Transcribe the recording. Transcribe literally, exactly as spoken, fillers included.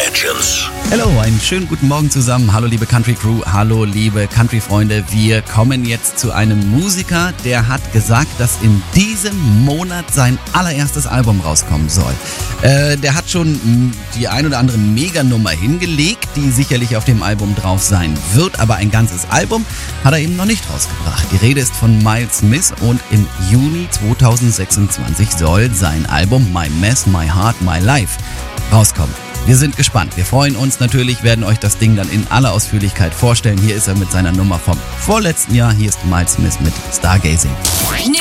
Legends. Hallo, einen schönen guten Morgen zusammen. Hallo liebe Country Crew, hallo liebe Country-Freunde. Wir kommen jetzt zu einem Musiker, der hat gesagt, dass in diesem Monat sein allererstes Album rauskommen soll. Äh, der hat schon mh, die ein oder andere Meganummer hingelegt, die sicherlich auf dem Album drauf sein wird, aber ein ganzes Album hat er eben noch nicht rausgebracht. Die Rede ist von Miles Smith und im Juni zweitausendsechsundzwanzig soll sein Album My Mess, My Heart, My Life rauskommen. Wir sind gespannt. Wir freuen uns natürlich, werden euch das Ding dann in aller Ausführlichkeit vorstellen. Hier ist er mit seiner Nummer vom vorletzten Jahr. Hier ist Miles Smith mit Stargazing.